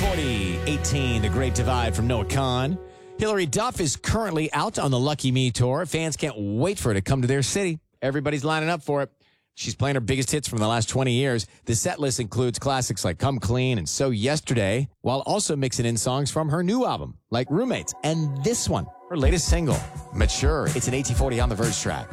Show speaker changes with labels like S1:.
S1: 40, 18, The Great Divide from Noah Kahan. Hillary Duff is currently out on the Lucky Me tour. Fans can't wait for her to come to their city. Everybody's lining up for it. She's playing her biggest hits from the last 20 years. The set list includes classics like Come Clean and So Yesterday, while also mixing in songs from her new album, like Roommates, and this one, her latest single, Mature. It's an 1840 on the Verge track.